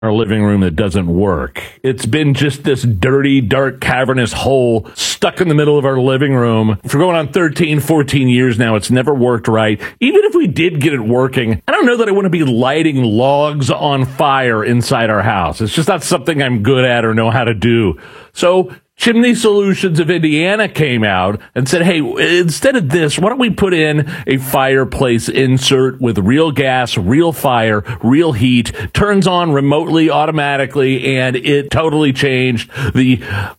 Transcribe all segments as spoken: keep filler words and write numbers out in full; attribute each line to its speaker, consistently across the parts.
Speaker 1: our living room that doesn't work. It's been just this dirty, dark, cavernous hole stuck in the middle of our living room for going on thirteen, fourteen years now. It's never worked right. Even if we did get it working, I don't know that I want to be lighting logs on fire inside our house. It's just not something I'm good at or know how to do. So Chimney Solutions of Indiana came out and said, hey, instead of this, why don't we put in a fireplace insert with real gas, real fire, real heat, turns on remotely, automatically, and it totally changed the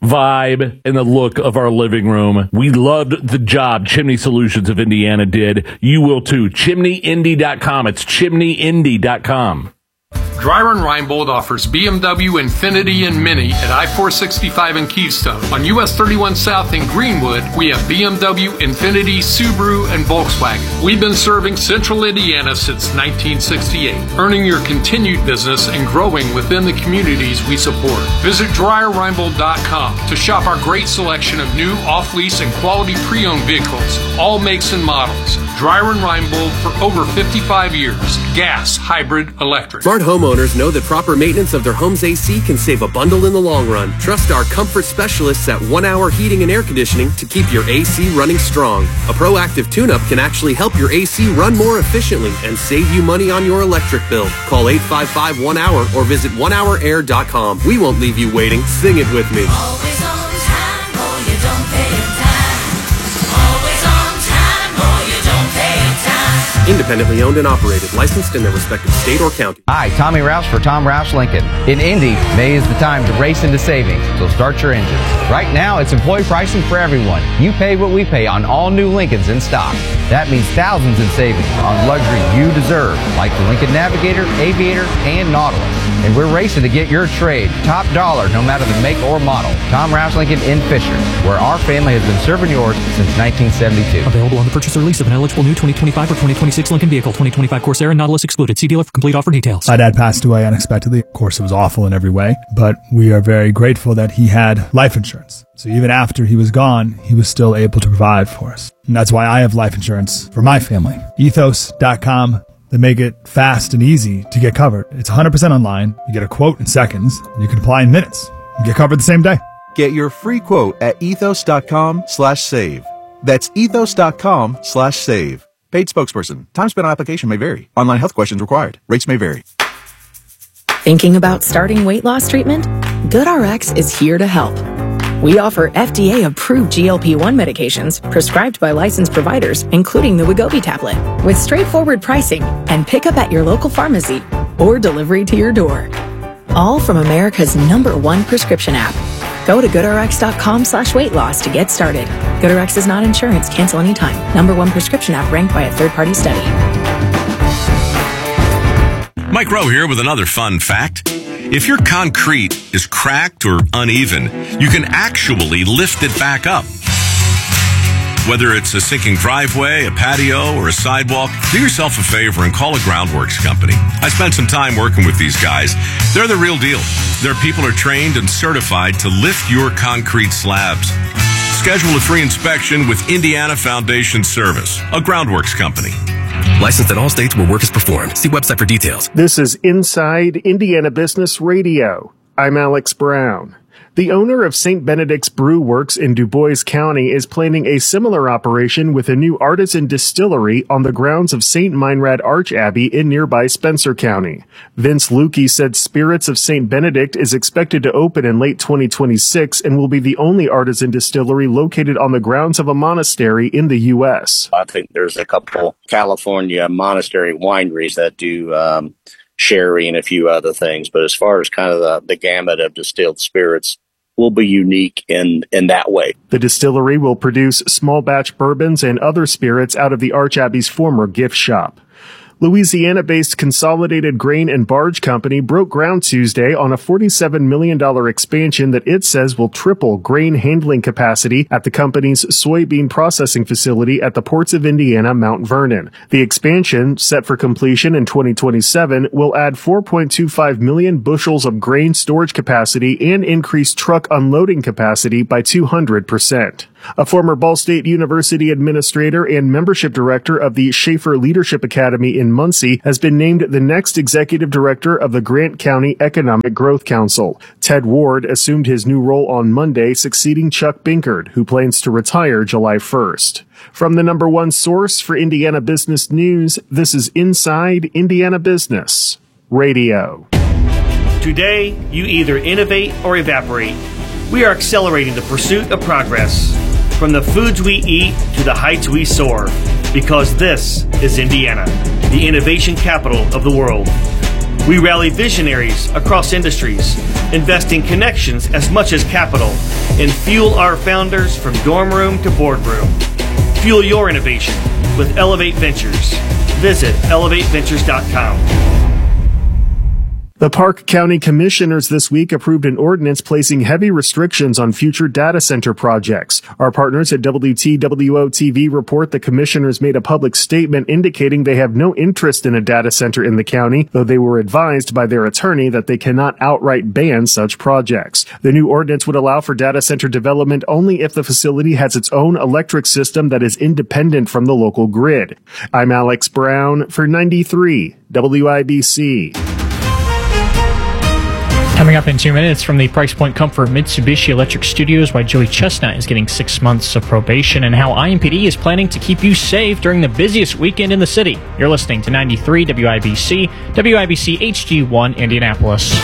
Speaker 1: vibe and the look of our living room. We loved the job Chimney Solutions of Indiana did. You will too. chimney indy dot com. It's chimney indy dot com.
Speaker 2: Dryron Reinbold offers B M W, Infiniti, and Mini at I four sixty-five in Keystone. On U S thirty-one South in Greenwood, we have B M W, Infiniti, Subaru, and Volkswagen. We've been serving Central Indiana since nineteen sixty-eight, earning your continued business and growing within the communities we support. Visit dryer reinbold dot com to shop our great selection of new, off-lease, and quality pre-owned vehicles, all makes and models. Dryron Reinbold for over fifty-five years. Gas, hybrid, electric.
Speaker 3: Smart homeowners know that proper maintenance of their home's A C can save a bundle in the long run. Trust our comfort specialists at One Hour Heating and Air Conditioning to keep your A C running strong. A proactive tune-up can actually help your A C run more efficiently and save you money on your electric bill. Call eight five five one hour or visit one hour air dot com. We won't leave you waiting. Sing it with me.
Speaker 4: Always on time or you don't pay time. Always on time or you don't pay time.
Speaker 3: Independently owned and operated, licensed in their respective state or county.
Speaker 5: Hi, Tommy Rouse for Tom Rouse Lincoln. In Indy, May is the time to race into savings, so start your engines. Right now, it's employee pricing for everyone. You pay what we pay on all new Lincolns in stock. That means thousands in savings on luxury you deserve, like the Lincoln Navigator, Aviator, and Nautilus. And we're racing to get your trade top dollar no matter the make or model. Tom Rouse Lincoln in Fisher, where our family has been serving yours since nineteen seventy-two.
Speaker 6: Available on the purchase or lease of an eligible new twenty twenty-five or twenty twenty-six Lincoln vehicle. twenty twenty-five Corsair and Nautilus excluded. See dealer for complete offer details.
Speaker 7: My dad passed away unexpectedly. Of course, it was awful in every way, but we are very grateful that he had life insurance. So even after he was gone, he was still able to provide for us. And that's why I have life insurance for my family. ethos dot com. They make it fast and easy to get covered. It's one hundred percent online. You get a quote in seconds. And you can apply in minutes. You get covered the same day.
Speaker 8: Get your free quote at ethos dot com slash save. That's ethos dot com slash save. Paid spokesperson. Time spent on application may vary. Online health questions required. Rates may vary.
Speaker 9: Thinking about starting weight loss treatment? GoodRx is here to help. We offer F D A-approved G L P one medications prescribed by licensed providers, including the Wegovy tablet, with straightforward pricing and pickup at your local pharmacy or delivery to your door. All from America's number one prescription app. Go to goodrx dot com slash weight loss to get started. GoodRx is not insurance. Cancel anytime. Number one prescription app ranked by a third-party study.
Speaker 10: Mike Rowe here with another fun fact. If your concrete is cracked or uneven, you can actually lift it back up. Whether it's a sinking driveway, a patio, or a sidewalk, do yourself a favor and call a Groundworks company. I spent some time working with these guys. They're the real deal. Their people are trained and certified to lift your concrete slabs. Schedule a free inspection with Indiana Foundation Service, a Groundworks company.
Speaker 11: Licensed in all states where work is performed. See website for details.
Speaker 12: This is Inside Indiana Business Radio. I'm Alex Brown. The owner of Saint Benedict's Brew Works in Du Bois County is planning a similar operation with a new artisan distillery on the grounds of Saint Meinrad Arch Abbey in nearby Spencer County. Vince Lukey said Spirits of Saint Benedict is expected to open in late twenty twenty-six and will be the only artisan distillery located on the grounds of a monastery in the U S.
Speaker 13: I think there's a couple California monastery wineries that do um, sherry and a few other things, but as far as kind of the, the gamut of distilled spirits, will be unique in, in that way.
Speaker 12: The distillery will produce small batch bourbons and other spirits out of the Arch Abbey's former gift shop. Louisiana-based Consolidated Grain and Barge Company broke ground Tuesday on a forty-seven million dollars expansion that it says will triple grain handling capacity at the company's soybean processing facility at the ports of Indiana, Mount Vernon. The expansion, set for completion in twenty twenty-seven, will add four point two five million bushels of grain storage capacity and increase truck unloading capacity by two hundred percent. A former Ball State University administrator and membership director of the Schaefer Leadership Academy in Muncie has been named the next executive director of the Grant County Economic Growth Council. Ted Ward assumed his new role on Monday, succeeding Chuck Binkard, who plans to retire July first. From the number one source for Indiana business news, this is Inside Indiana Business Radio.
Speaker 14: Today, you either innovate or evaporate. We are accelerating the pursuit of progress. From the foods we eat to the heights we soar, because this is Indiana, the innovation capital of the world. We rally visionaries across industries, invest in connections as much as capital, and fuel our founders from dorm room to boardroom. Fuel your innovation with Elevate Ventures. Visit elevate ventures dot com.
Speaker 12: The Park County Commissioners this week approved an ordinance placing heavy restrictions on future data center projects. Our partners at W T W O T V report the commissioners made a public statement indicating they have no interest in a data center in the county, though they were advised by their attorney that they cannot outright ban such projects. The new ordinance would allow for data center development only if the facility has its own electric system that is independent from the local grid. I'm Alex Brown for ninety-three W I B C.
Speaker 6: Coming up in two minutes from the Price Point Comfort Mitsubishi Electric Studios, why Joey Chestnut is getting six months of probation and how I M P D is planning to keep you safe during the busiest weekend in the city. You're listening to ninety-three W I B C, W I B C H G one Indianapolis.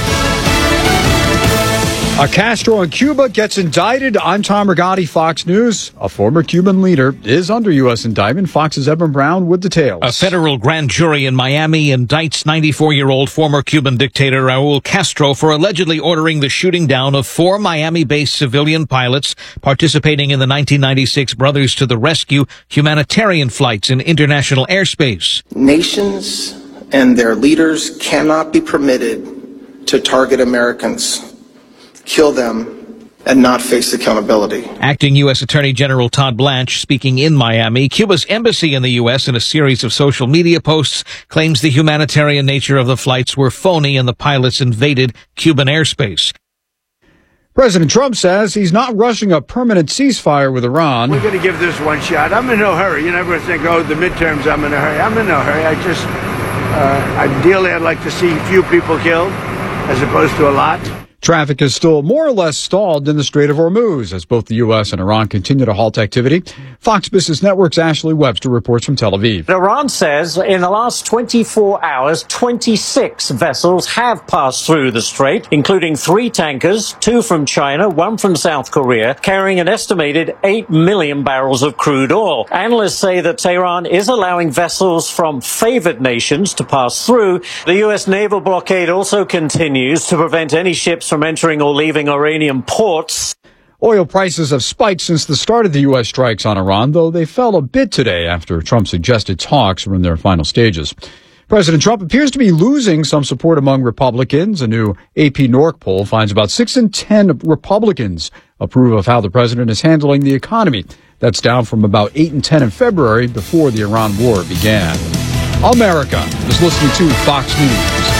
Speaker 15: A Castro in Cuba gets indicted. I'm Tom Rigotti, Fox News. A former Cuban leader is under U S indictment. Fox's Evan Brown with details.
Speaker 16: A federal grand jury in Miami indicts ninety-four-year-old former Cuban dictator Raul Castro for allegedly ordering the shooting down of four Miami-based civilian pilots participating in the nineteen ninety-six Brothers to the Rescue humanitarian flights in international airspace.
Speaker 17: Nations and their leaders cannot be permitted to target Americans, kill them, and not face accountability.
Speaker 16: Acting U S Attorney General Todd Blanche speaking in Miami. Cuba's embassy in the U S in a series of social media posts claims the humanitarian nature of the flights were phony and the pilots invaded Cuban airspace.
Speaker 15: President Trump says he's not rushing a permanent ceasefire with Iran.
Speaker 18: We're going to give this one shot. I'm in no hurry. You never think, oh, the midterms, I'm in a hurry. I'm in no hurry. I just, uh, ideally, I'd like to see few people killed as opposed to a lot.
Speaker 15: Traffic is still more or less stalled in the Strait of Hormuz as both the U S and Iran continue to halt activity. Fox Business Network's Ashley Webster reports from Tel Aviv.
Speaker 19: Iran says in the last twenty-four hours, twenty-six vessels have passed through the strait, including three tankers, two from China, one from South Korea, carrying an estimated eight million barrels of crude oil. Analysts say that Tehran is allowing vessels from favored nations to pass through. The U S naval blockade also continues to prevent any ships from entering or leaving Iranian ports.
Speaker 15: Oil prices have spiked since the start of the U S strikes on Iran, though they fell a bit today after Trump suggested talks were in their final stages. President Trump appears to be losing some support among Republicans. A new A P Norc poll finds about six in ten Republicans approve of how the president is handling the economy. That's down from about eight in ten in February before the Iran war began. America is listening to Fox News.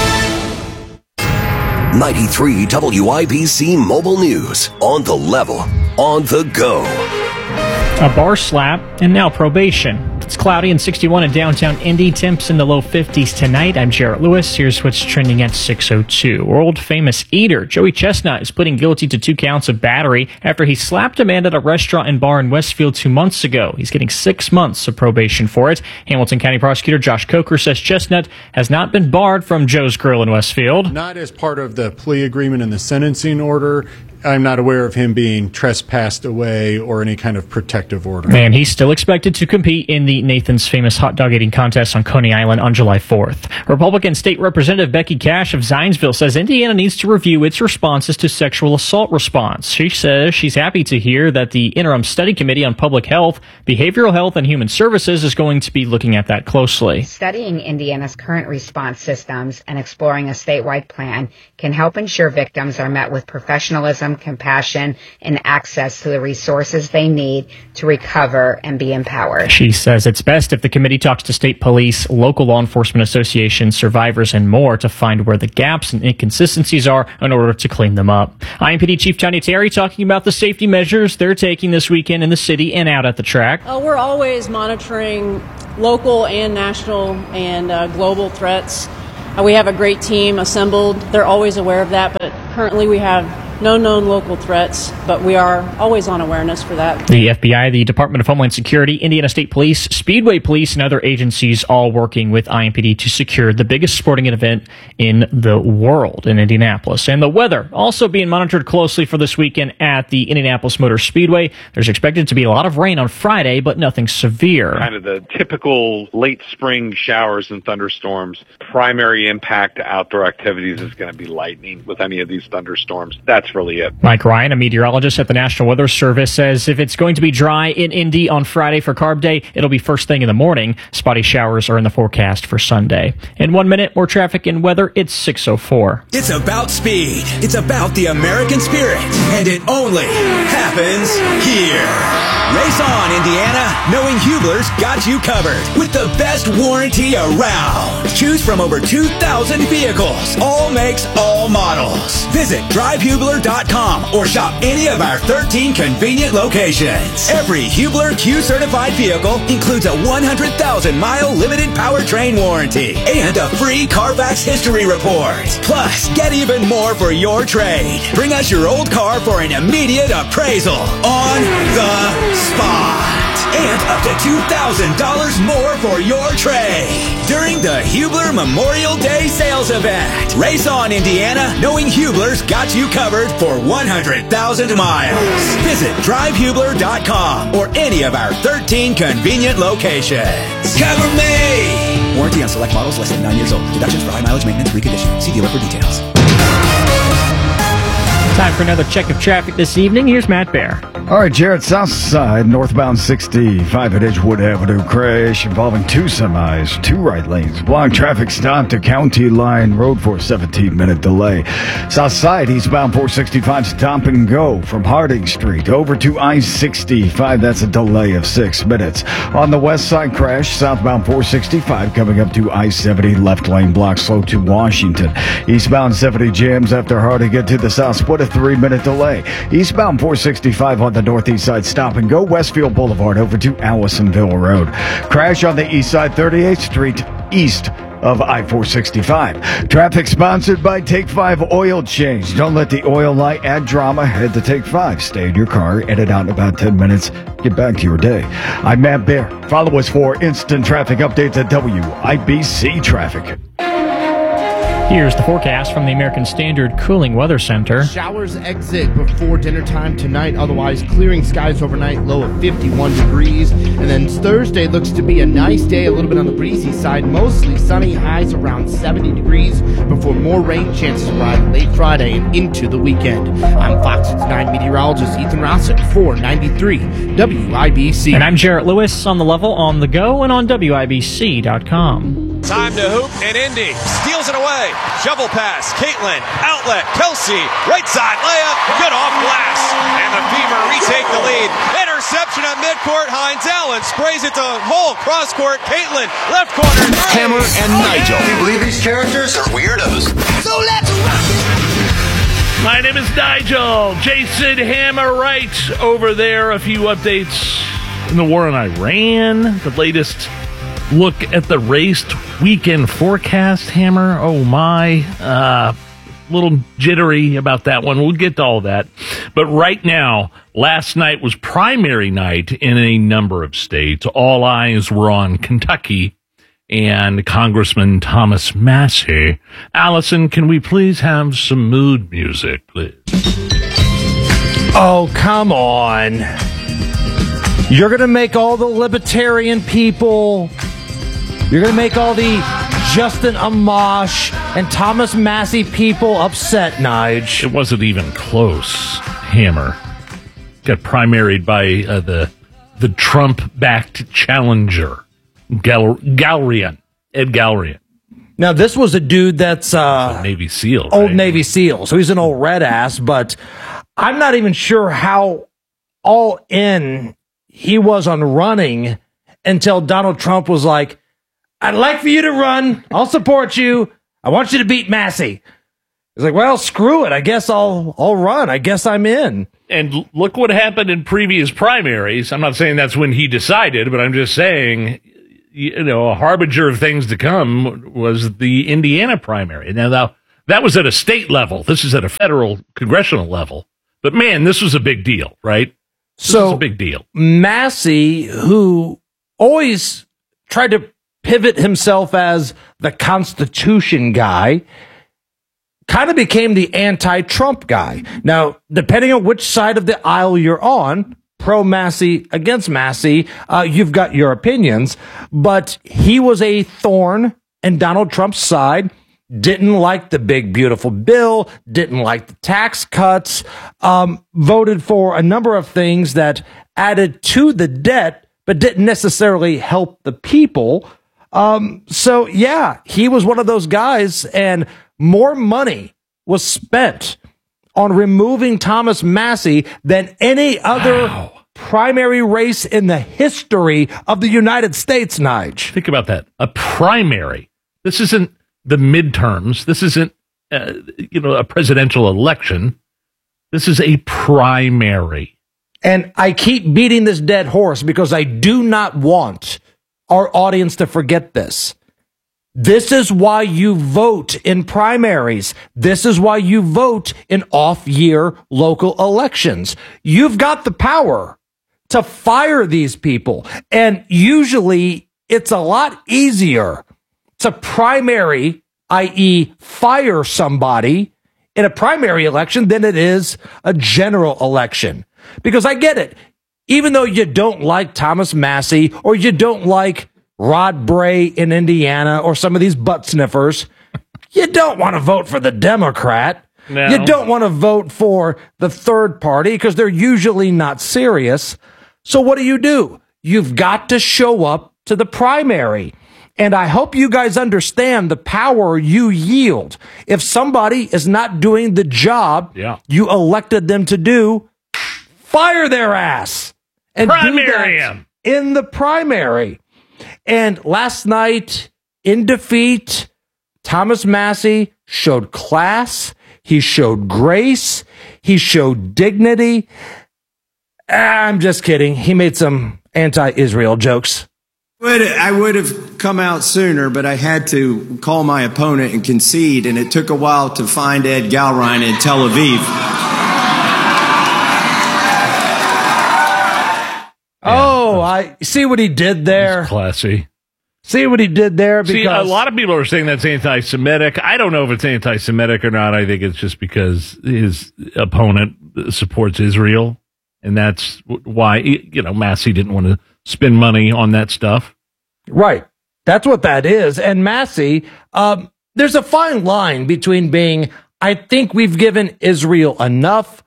Speaker 20: ninety-three W I B C Mobile News. On the level, on the go.
Speaker 6: A bar slap and now probation. It's cloudy and sixty-one in downtown Indy. Temps in the low fifties tonight. I'm Jarrett Lewis. Here's what's trending at six oh two. World-famous eater Joey Chestnut is pleading guilty to two counts of battery after he slapped a man at a restaurant and bar in Westfield two months ago. He's getting six months of probation for it. Hamilton County Prosecutor Josh Coker says Chestnut has not been barred from Joe's Grill in Westfield.
Speaker 21: Not as part of the plea agreement and the sentencing order. I'm not aware of him being trespassed away or any kind of protective order.
Speaker 6: And he's still expected to compete in the Nathan's Famous Hot Dog Eating Contest on Coney Island on July fourth. Republican State Representative Becky Cash of Zionsville says Indiana needs to review its responses to sexual assault response. She says she's happy to hear that the Interim Study Committee on Public Health, Behavioral Health, and Human Services is going to be looking at that closely.
Speaker 22: Studying Indiana's current response systems and exploring a statewide plan can help ensure victims are met with professionalism some compassion and access to the resources they need to recover and be empowered.
Speaker 6: She says it's best if the committee talks to state police, local law enforcement associations, survivors, and more to find where the gaps and inconsistencies are in order to clean them up. I M P D Chief Johnny Terry talking about the safety measures they're taking this weekend in the city and out at the track.
Speaker 1: Uh, we're always monitoring local and national and uh, global threats. Uh, we have a great team assembled. They're always aware of that, but currently we have no known local threats, but we are always on awareness for that.
Speaker 6: The F B I, the Department of Homeland Security, Indiana State Police, Speedway Police, and other agencies all working with I M P D to secure the biggest sporting event in the world in Indianapolis. And the weather also being monitored closely for this weekend at the Indianapolis Motor Speedway. There's expected to be a lot of rain on Friday, but nothing severe.
Speaker 2: Kind of the typical late spring showers and thunderstorms. Primary impact to outdoor activities is going to be lightning with any of these thunderstorms. That's really it.
Speaker 6: Mike Ryan, a meteorologist at the National Weather Service, says if it's going to be dry in Indy on Friday for Carb Day, it'll be first thing in the morning. Spotty showers are in the forecast for Sunday. In one minute, more traffic and weather. It's six oh four.
Speaker 23: It's about speed. It's about the American spirit. And it only happens here. Race on, Indiana, knowing Hubler's got you covered with the best warranty around. Choose from over two thousand vehicles, all makes, all models. Visit drive hubler dot com or shop any of our thirteen convenient locations. Every Hubler Q certified vehicle includes a one hundred thousand mile limited powertrain warranty and a free Carfax history report. Plus, get even more for your trade. Bring us your old car for an immediate appraisal on the spot. And up to two thousand dollars more for your trade during the Hubler Memorial Day sales event. Race on, Indiana, knowing Hubler's got you covered for one hundred thousand miles. Visit drive hubler dot com or any of our thirteen convenient locations. Cover me! Warranty on select models less than nine years old. Deductions for high mileage maintenance reconditioning. See dealer for details.
Speaker 6: Time for another check of traffic this evening. Here's Matt Bear.
Speaker 24: All right, Jared, south side, northbound sixty-five at Edgewood Avenue crash involving two semis, two right lanes. Block traffic stop to County Line Road for a seventeen minute delay. South side, eastbound four sixty-five, stop and go from Harding Street over to I sixty-five. That's a delay of six minutes. On the west side, crash, southbound four sixty-five coming up to I seventy, left lane block slow to Washington. Eastbound seventy jams after Harding get to the south split, a three minute delay. Eastbound four sixty-five on the northeast side, stop and go Westfield Boulevard over to Allisonville Road. Crash on the east side, thirty-eighth Street east of I four sixty-five. Traffic sponsored by Take five Oil Change. Don't let the oil light add drama. Head to Take five. Stay in your car. Edit out in about ten minutes. Get back to your day. I'm Matt Bear. Follow us for instant traffic updates at W I B C Traffic.
Speaker 6: Here's the forecast from the American Standard Cooling Weather Center.
Speaker 25: Showers exit before dinner time tonight, otherwise clearing skies overnight, low of fifty-one degrees. And then Thursday looks to be a nice day, a little bit on the breezy side, mostly sunny, highs around seventy degrees before more rain chances arrive late Friday and into the weekend. I'm Fox nine meteorologist Ethan Rossett for ninety-three W I B C.
Speaker 6: And I'm Jarrett Lewis on the level, on the go, and on W I B C dot com.
Speaker 26: Time to hoop, and Indy steals it away. Shovel pass, Caitlin, outlet, Kelsey, right side layup, good off glass. And the Fever retake the lead. Interception at midcourt, Hines Allen sprays it to hole, cross court, Caitlin, left corner. Three.
Speaker 20: Hammer and Nigel. Do you believe these characters are weirdos?
Speaker 4: So let's rock it!
Speaker 27: My name is Nigel. Jason Hammer Wright over there. A few updates in the war in Iran. The latest look at the race weekend forecast, Hammer. Oh, my. Uh, little jittery about that one. We'll get to all that. But right now, last night was primary night in a number of states. All eyes were on Kentucky and Congressman Thomas Massie. Allison, can we please have some mood music, please?
Speaker 28: Oh, come on. You're going to make all the libertarian people... You're going to make all the Justin Amash and Thomas Massie people upset, Nige.
Speaker 27: It wasn't even close, Hammer. Got primaried by uh, the the Trump-backed challenger, Gal- Galrian, Ed Galrian.
Speaker 28: Now, this was a dude that's... Uh,
Speaker 27: Navy SEAL,
Speaker 28: Old
Speaker 27: right?
Speaker 28: Navy SEAL, so he's an old red ass, but I'm not even sure how all in he was on running until Donald Trump was like, I'd like for you to run. I'll support you. I want you to beat Massey. He's like, well, screw it. I guess I'll I'll run. I guess I'm in.
Speaker 27: And look what happened in previous primaries. I'm not saying that's when he decided, but I'm just saying, you know, a harbinger of things to come was the Indiana primary. Now, that, that was at a state level. This is at a federal congressional level. But, man, this was a big deal, right? This
Speaker 28: so
Speaker 27: was a big deal.
Speaker 28: Massey, who always tried to pivot himself as the Constitution guy, kind of became the anti-Trump guy. Now, depending on which side of the aisle you're on, pro-Massey, against Massey, uh, you've got your opinions, but he was a thorn in Donald Trump's side, didn't like the big, beautiful bill, didn't like the tax cuts, um, voted for a number of things that added to the debt, but didn't necessarily help the people. Um, so, yeah, he was one of those guys, and more money was spent on removing Thomas Massey than any other wow. primary race in the history of the United States, Nige.
Speaker 27: Think about that. A primary. This isn't the midterms. This isn't, uh, you know, a presidential election. This is a primary.
Speaker 28: And I keep beating this dead horse because I do not want our audience to forget this. This is why you vote in primaries. This is why you vote in off-year local elections. You've got the power to fire these people. And usually it's a lot easier to primary, that is fire somebody in a primary election than it is a general election. Because I get it. Even though you don't like Thomas Massey or you don't like Rod Bray in Indiana or some of these butt sniffers, you don't want to vote for the Democrat. No. You don't want to vote for the third party because they're usually not serious. So what do you do? You've got to show up to the primary. And I hope you guys understand the power you yield. If somebody is not doing the job yeah. you elected them to do, fire their ass and
Speaker 27: primary
Speaker 28: do that
Speaker 27: him.
Speaker 28: In the primary. And last night, in defeat, Thomas Massey showed class. He showed grace. He showed dignity. I'm just kidding. He made some anti-Israel jokes.
Speaker 3: I would have come out sooner, but I had to call my opponent and concede, and it took a while to find Ed Galrein in Tel Aviv.
Speaker 28: Oh, I see what he did there.
Speaker 27: He's classy.
Speaker 28: See what he did there? Because
Speaker 27: See, a lot of people are saying that's anti-Semitic. I don't know if it's anti-Semitic or not. I think it's just because his opponent supports Israel, and that's why, you know, Massey didn't want to spend money on that stuff.
Speaker 28: Right. That's what that is. And Massey, um, there's a fine line between being, I think we've given Israel enough,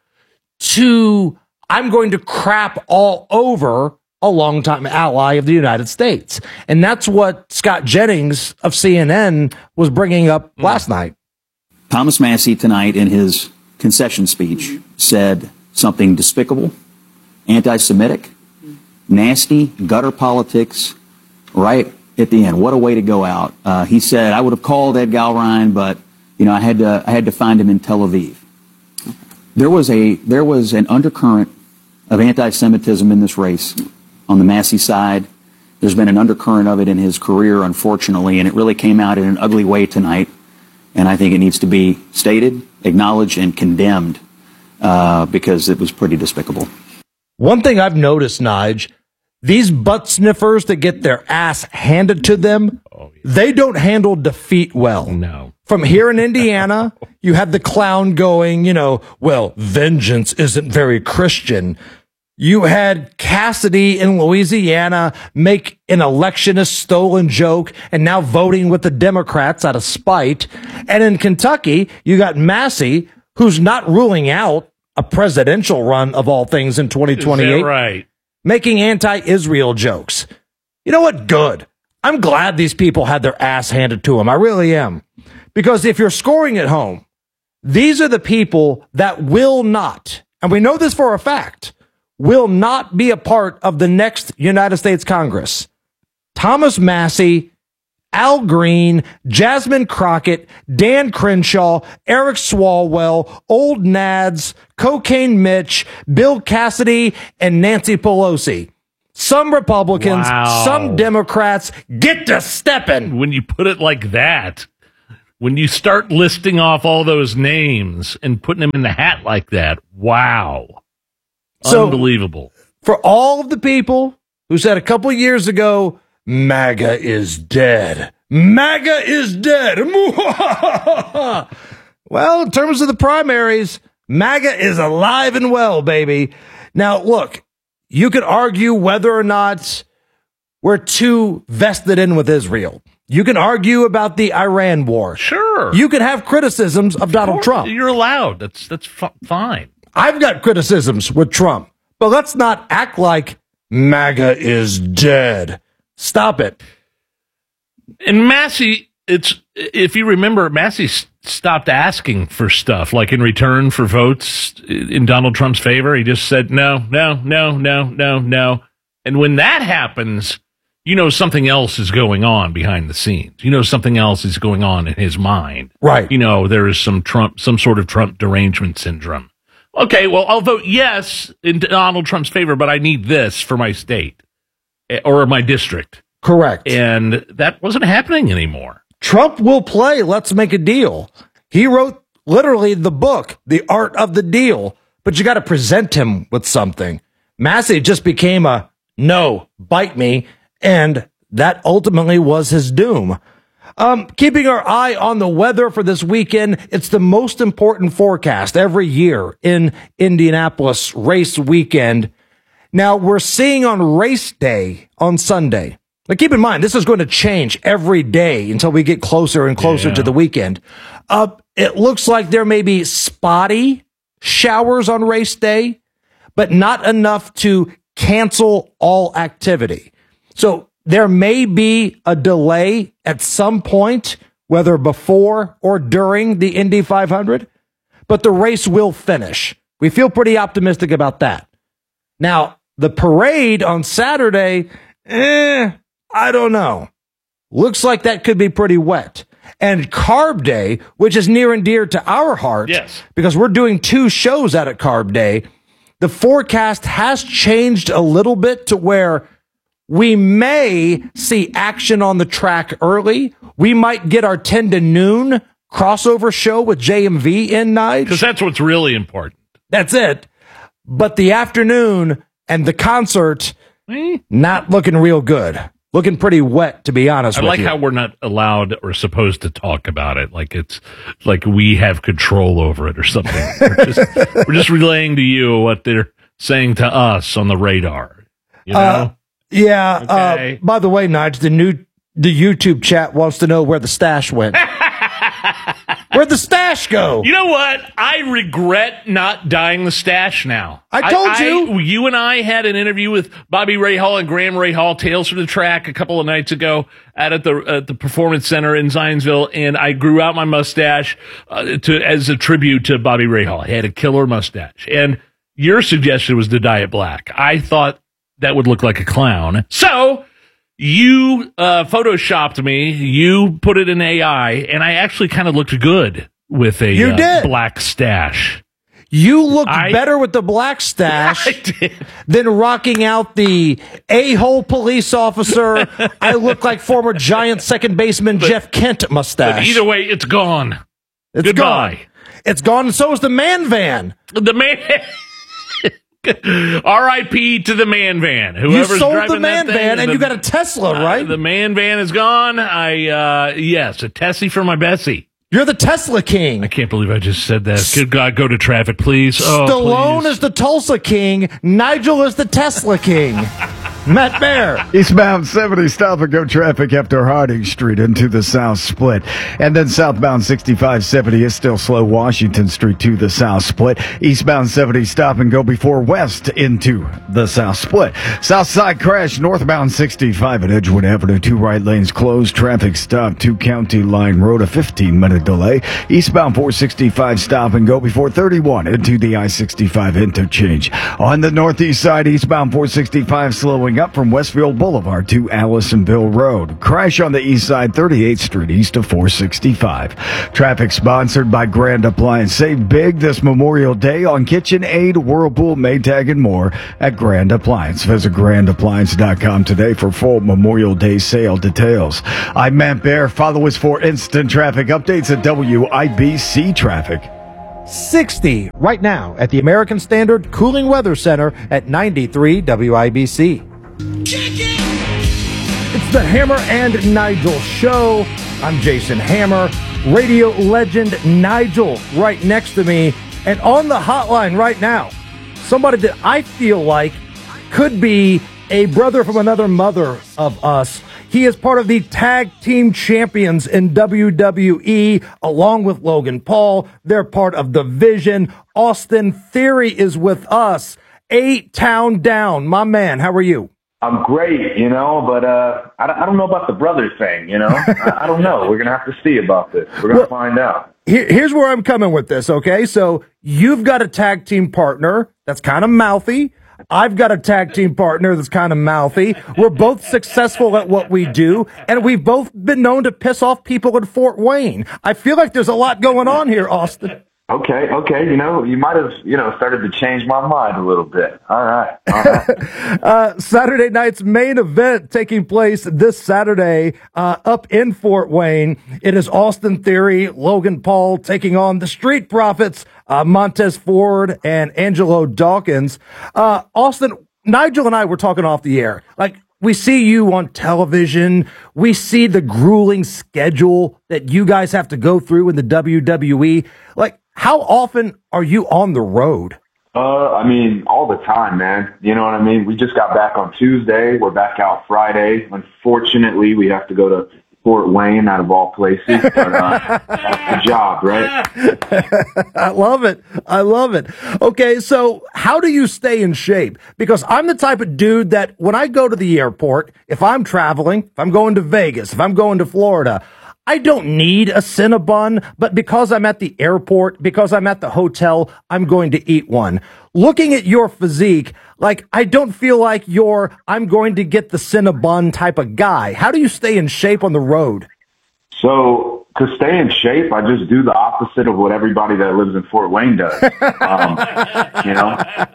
Speaker 28: to I'm going to crap all over a longtime ally of the United States. And that's what Scott Jennings of C N N was bringing up mm. last night.
Speaker 5: Thomas Massey tonight in his concession speech said something despicable, anti-Semitic, nasty, gutter politics, right at the end. What a way to go out. Uh, he said, I would have called Ed Galrein, but, you know, I had to, I had to find him in Tel Aviv. There was a, there was an undercurrent of anti-Semitism in this race on the Massey side. There's been an undercurrent of it in his career, unfortunately, and it really came out in an ugly way tonight. And I think it needs to be stated, acknowledged, and condemned uh, because it was pretty despicable.
Speaker 28: One thing I've noticed, Nige, these butt sniffers that get their ass handed to them, oh, yeah. they don't handle defeat well.
Speaker 27: No.
Speaker 28: From here in Indiana, you had the clown going, you know, well, vengeance isn't very Christian. You had Cassidy in Louisiana make an electionist stolen joke and now voting with the Democrats out of spite. And in Kentucky, you got Massey, who's not ruling out a presidential run of all things in twenty twenty-eight.
Speaker 27: Is that right?
Speaker 28: Making anti-Israel jokes. You know what? Good. I'm glad these people had their ass handed to them. I really am. Because if you're scoring at home, these are the people that will not and we know this for a fact, will not be a part of the next United States Congress. Thomas Massie, Al Green, Jasmine Crockett, Dan Crenshaw, Eric Swalwell, Old Nads, Cocaine Mitch, Bill Cassidy, and Nancy Pelosi. Some Republicans,
Speaker 27: Wow.
Speaker 28: some Democrats, get to stepping.
Speaker 27: When you put it like that, when you start listing off all those names and putting them in the hat like that, wow.
Speaker 28: So,
Speaker 27: Unbelievable.
Speaker 28: For all of the people who said a couple years ago, MAGA is dead. MAGA is dead. Well, in terms of the primaries, MAGA is alive and well, baby. Now, look, you could argue whether or not we're too vested in with Israel. You can argue about the Iran war.
Speaker 27: Sure.
Speaker 28: You can have criticisms of Donald Trump.
Speaker 27: You're allowed. That's that's f- fine.
Speaker 28: I've got criticisms with Trump, but let's not act like MAGA is dead. Stop it.
Speaker 27: And Massey, it's if you remember, Massey s- stopped asking for stuff like in return for votes in Donald Trump's favor. He just said no, no, no, no, no, no. And when that happens, you know something else is going on behind the scenes. You know something else is going on in his mind.
Speaker 28: Right.
Speaker 27: You know there is some Trump, some sort of Trump derangement syndrome. Okay, well, I'll vote yes in Donald Trump's favor, but I need this for my state or my district.
Speaker 28: Correct.
Speaker 27: And that wasn't happening anymore.
Speaker 28: Trump will play Let's Make a Deal. He wrote literally the book, The Art of the Deal, but you got to present him with something. Massey just became a no, bite me, and that ultimately was his doom. Um, keeping our eye on the weather for this weekend, it's the most important forecast every year in Indianapolis race weekend. Now, we're seeing on race day on Sunday. Now, keep in mind, this is going to change every day until we get closer and closer
Speaker 27: Yeah.
Speaker 28: to the weekend. Uh, it looks like there may be spotty showers on race day, but not enough to cancel all activity. So there may be a delay at some point, whether before or during the Indy five hundred, but the race will finish. We feel pretty optimistic about that. Now, the parade on Saturday, eh, I don't know. Looks like that could be pretty wet. And Carb Day, which is near and dear to our heart,
Speaker 27: Yes.
Speaker 28: because we're doing two shows out at Carb Day, the forecast has changed a little bit to where we may see action on the track early. We might get our ten to noon crossover show with J M V in night.
Speaker 27: Because that's what's really important.
Speaker 28: That's it. But the afternoon and the concert, not looking real good. Looking pretty wet, to be honest
Speaker 27: I
Speaker 28: with
Speaker 27: like
Speaker 28: you.
Speaker 27: how we're not allowed or supposed to talk about it. Like it's like we have control over it or something. We're just, we're just relaying to you what they're saying to us on the radar. You know?
Speaker 28: Uh, yeah.
Speaker 27: Okay.
Speaker 28: Uh, by the way, Nige, the new the YouTube chat wants to know where the stash went. Where'd the stash go?
Speaker 27: You know what? I regret not dyeing the stash now.
Speaker 28: I told you.
Speaker 27: You and I had an interview with Bobby Ray Hall and Graham Ray Hall, Tales from the Track, a couple of nights ago out at the at the Performance Center in Zionsville, and I grew out my mustache uh, to as a tribute to Bobby Ray Hall. He had a killer mustache, and your suggestion was to dye it black. I thought that would look like a clown, so. You uh, photoshopped me. You put it in A I, and I actually kind of looked good with a
Speaker 28: You
Speaker 27: uh,
Speaker 28: did.
Speaker 27: black stash.
Speaker 28: You looked
Speaker 27: I-
Speaker 28: better with the black stash
Speaker 27: I did.
Speaker 28: than rocking out the a-hole police officer. I look like former Giant second baseman Jeff Kent mustache.
Speaker 27: But either way, it's gone.
Speaker 28: It's
Speaker 27: Goodbye.
Speaker 28: gone. It's gone, and so is the man van.
Speaker 27: The man. R I P to the man van.
Speaker 28: You
Speaker 27: Whoever's
Speaker 28: sold
Speaker 27: driving
Speaker 28: the man
Speaker 27: that thing,
Speaker 28: van, and
Speaker 27: the-
Speaker 28: you got a Tesla, right?
Speaker 27: Uh, the man van is gone. I uh, yes, a Tessie for my Bessie.
Speaker 28: You're the Tesla king.
Speaker 27: I can't believe I just said that. Good God, go to traffic, please. Oh,
Speaker 28: Stallone
Speaker 27: please.
Speaker 28: is the Tulsa king. Nigel is the Tesla king. Matt Bear.
Speaker 24: Eastbound seventy stop and go traffic after Harding Street into the South Split. And then southbound sixty-five seventy is still slow Washington Street to the South Split. Eastbound seventy stop and go before West into the South Split. South side crash northbound sixty-five at Edgewood Avenue. Two right lanes closed. Traffic stop to County Line Road. A fifteen minute delay. Eastbound four sixty-five stop and go before thirty-one into the I sixty-five interchange. On the northeast side, eastbound four sixty-five slowing up from Westfield Boulevard to Allisonville Road. Crash on the east side, thirty-eighth Street east of four sixty-five. Traffic sponsored by Grand Appliance. Save big this Memorial Day on KitchenAid, Whirlpool, Maytag, and more at Grand Appliance. Visit grand appliance dot com today for full Memorial Day sale details. I'm Matt Bear. Follow us for instant traffic updates at W I B C Traffic.
Speaker 28: sixty right now at the American Standard Cooling Weather Center at ninety-three W I B C. It's the Hammer and Nigel Show. I'm Jason Hammer. Radio legend Nigel right next to me. And on the hotline right now, somebody that I feel like could be a brother from another mother of us. He is part of the tag team champions in W W E, along with Logan Paul. They're part of the Vision. Austin Theory is with us. Eight town down. My man, how are you?
Speaker 7: I'm great, you know, but uh, I, I don't know about the brother thing, you know. I, I don't know. We're going to have to see about this. We're going to well, find out.
Speaker 28: Here, here's where I'm coming with this, okay? So you've got a tag team partner that's kind of mouthy. I've got a tag team partner that's kind of mouthy. We're both successful at what we do, and we've both been known to piss off people in Fort Wayne. I feel like there's a lot going on here, Austin.
Speaker 7: Okay, okay. You know, you might have, you know, started to change my mind a little bit. All right. All right.
Speaker 28: uh, Saturday night's main event taking place this Saturday uh, up in Fort Wayne. It is Austin Theory, Logan Paul taking on the Street Profits, uh, Montez Ford and Angelo Dawkins. Uh, Austin, Nigel and I were talking off the air. Like, we see you on television. We see the grueling schedule that you guys have to go through in the W W E. Like, how often are you on the road?
Speaker 7: Uh, I mean, all the time, man. You know what I mean? We just got back on Tuesday. We're back out Friday. Unfortunately, we have to go to Fort Wayne, out of all places. But uh, that's the job, right?
Speaker 28: I love it. I love it. Okay, so how do you stay in shape? Because I'm the type of dude that when I go to the airport, if I'm traveling, if I'm going to Vegas, if I'm going to Florida, I don't need a Cinnabon, but because I'm at the airport, because I'm at the hotel, I'm going to eat one. Looking at your physique, like, I don't feel like you're, I'm going to get the Cinnabon type of guy. How do you stay in shape on the road?
Speaker 7: So, to stay in shape, I just do the opposite of what everybody that lives in Fort Wayne does. um, you know,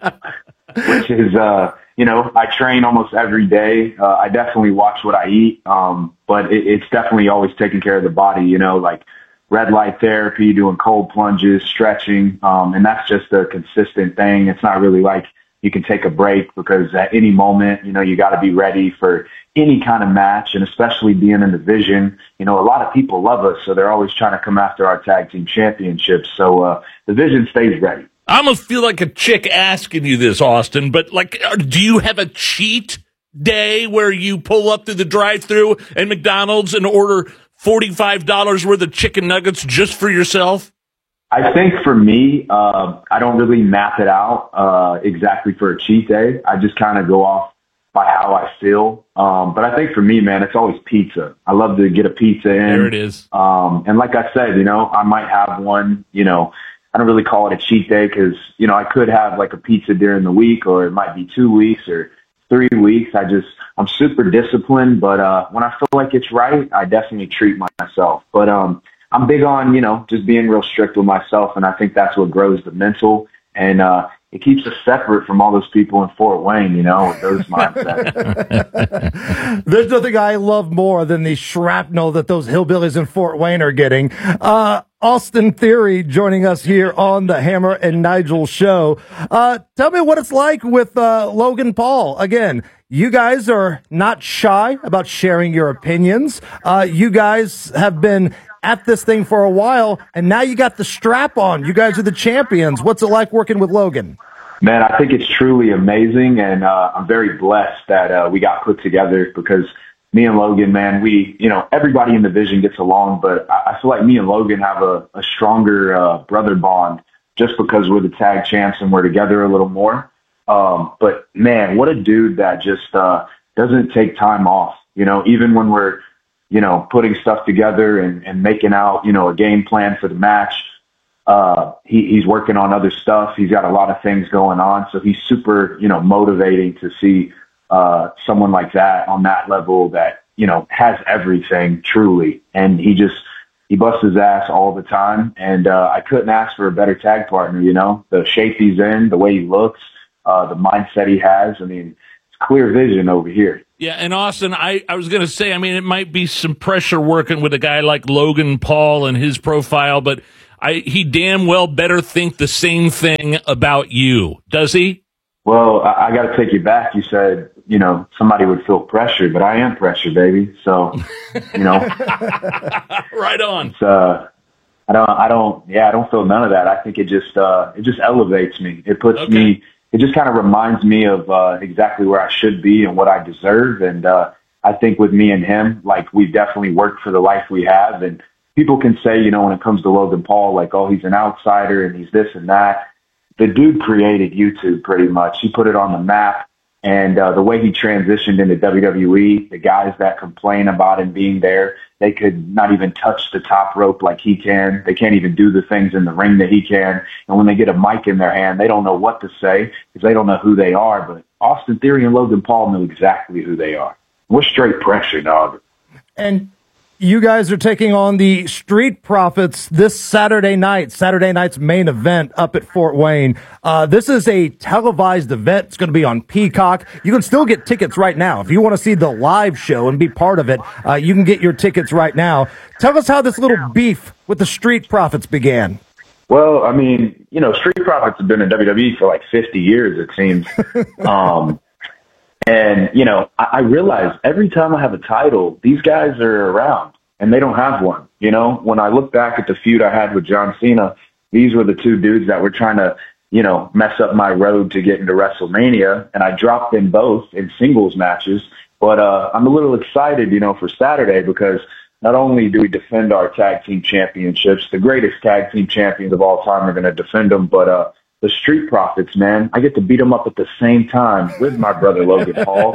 Speaker 7: which is, uh, you know, I train almost every day. Uh, I definitely watch what I eat, um, but it, it's definitely always taking care of the body, you know, like red light therapy, doing cold plunges, stretching, um, and that's just a consistent thing. It's not really like you can take a break because at any moment, you know, you got to be ready for any kind of match, and especially being in the Vision. You know, a lot of people love us, so they're always trying to come after our tag team championships. So uh, the Vision stays ready.
Speaker 27: I almost feel like a chick asking you this, Austin, but like, do you have a cheat day where you pull up to the drive-thru at McDonald's and order forty-five dollars worth of chicken nuggets just for yourself?
Speaker 7: I think for me, uh, I don't really map it out uh, exactly for a cheat day. I just kind of go off by how I feel. Um, but I think for me, man, it's always pizza. I love to get a pizza in.
Speaker 27: There it is.
Speaker 7: Um, and like I said, you know, I might have one, you know, I don't really call it a cheat day because, you know, I could have like a pizza during the week, or it might be two weeks or three weeks. I just, I'm super disciplined, but uh, when I feel like it's right, I definitely treat myself. But um, I'm big on, you know, just being real strict with myself, and I think that's what grows the mental, and uh, it keeps us separate from all those people in Fort Wayne, you know, with those mindsets.
Speaker 28: There's nothing I love more than the shrapnel that those hillbillies in Fort Wayne are getting. Uh, Austin Theory joining us here on the Hammer and Nigel Show. Uh, tell me what it's like with uh, Logan Paul. Again, you guys are not shy about sharing your opinions. Uh, you guys have been at this thing for a while, and now you got the strap on. You guys are the champions. What's it like working with Logan?
Speaker 7: Man, I think it's truly amazing, and uh, I'm very blessed that uh, we got put together because me and Logan, man, we, you know, everybody in the division gets along, but I, I feel like me and Logan have a, a stronger uh, brother bond just because we're the tag champs and we're together a little more. Um, but, man, what a dude that just uh, doesn't take time off, you know, even when we're, you know, putting stuff together and, and making out, you know, a game plan for the match. Uh, he, he's working on other stuff. He's got a lot of things going on. So he's super, you know, motivating to see uh, someone like that on that level that, you know, has everything truly. And he just, he busts his ass all the time. And uh, I couldn't ask for a better tag partner, you know, the shape he's in, the way he looks, uh, the mindset he has. I mean, it's clear vision over here.
Speaker 27: Yeah, and Austin, I, I was going to say, I mean, it might be some pressure working with a guy like Logan Paul and his profile, but I, he damn well better think the same thing about you. Does he?
Speaker 7: Well, I, I got to take you back. You said, you know, somebody would feel pressure, but I am pressure, baby. So, you know.
Speaker 27: Right on.
Speaker 7: It's, uh, I don't, I don't, yeah, I don't feel none of that. I think it just, uh, it just elevates me. It puts
Speaker 27: Okay.
Speaker 7: me, it just kind of reminds me of uh, exactly where I should be and what I deserve. And uh, I think with me and him, like, we definitely worked for the life we have. And people can say, you know, when it comes to Logan Paul, like, oh, he's an outsider and he's this and that. The dude created YouTube pretty much. He put it on the map. And uh, the way he transitioned into W W E, the guys that complain about him being there, they could not even touch the top rope like he can. They can't even do the things in the ring that he can. And when they get a mic in their hand, they don't know what to say because they don't know who they are. But Austin Theory and Logan Paul know exactly who they are. We're straight pressure, dog.
Speaker 28: And you guys are taking on the Street Profits this Saturday night, Saturday night's main event up at Fort Wayne. Uh, this is a televised event. It's going to be on Peacock. You can still get tickets right now. If you want to see the live show and be part of it, uh, you can get your tickets right now. Tell us how this little beef with the Street Profits began.
Speaker 7: Well, I mean, you know, Street Profits have been in W W E for like fifty years, it seems. um, And, you know, I, I realize every time I have a title, these guys are around and they don't have one. You know, when I look back at the feud I had with John Cena, these were the two dudes that were trying to, you know, mess up my road to get into WrestleMania. And I dropped them both in singles matches. But uh, I'm a little excited, you know, for Saturday because not only do we defend our tag team championships, the greatest tag team champions of all time are going to defend them, but uh, the Street Profits, man, I get to beat them up at the same time with my brother Logan Paul,